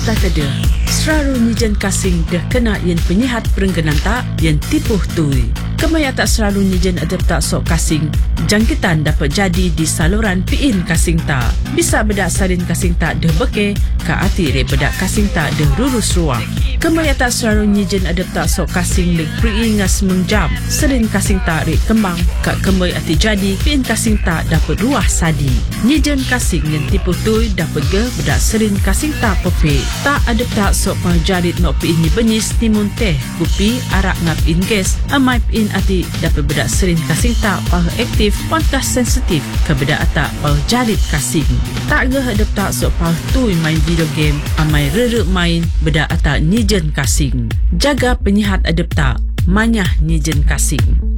tak ada. Seraru nyijen kasing dah kena yang penyihat perengganan tak yang tipuh tui. Kemaya tak selalu nyijen adap tak sok kasing. Jangkitan dapat jadi di saluran piin kasing tak. Bisa bedak salin kasing tak dah beke, ke hati bedak kasing tak dah lurus ruang. Kemaya tak selalu nyijen adap tak sok kasing leg priing ngas mengjam. Salin kasing tak rik kembang, ke kemay hati jadi piin kasing tak dapat ruah sadi. Nyijen kasing yang tipuh tui dapat ge bedak salin kasing tak pepe. Tak adap tak sok pengjarit nok piin ni benis timun teh, kupi arak ngap in gas, amai piin ati dapat bedak serin kasing tak pah aktif podcast sensitif ke bedak atak pah jarit kasing. Tak ge hadap tak sok pah tui main video game amai rere main bedak atak nyijen kasing. Jaga penyihat adap tak manyah nyijen kasing.